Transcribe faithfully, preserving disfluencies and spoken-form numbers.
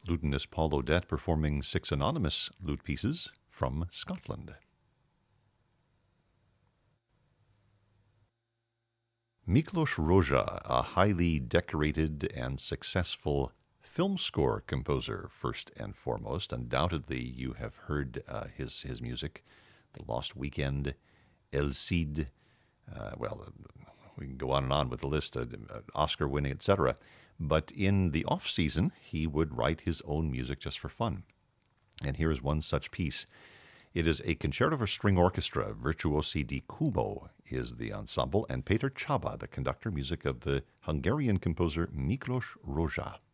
lutenist Paul Odette performing six anonymous lute pieces from Scotland. Miklos Rozsa, a highly decorated and successful film score composer, first and foremost. Undoubtedly, you have heard uh, his, his music. The Lost Weekend, El Cid, uh, well, we can go on and on with the list, uh, Oscar winning, et cetera. But in the off-season, he would write his own music just for fun. And here is one such piece. It is a concerto for string orchestra. Virtuosi di Cubo is the ensemble, and Peter Csaba, the conductor, music of the Hungarian composer Miklos Rozsa.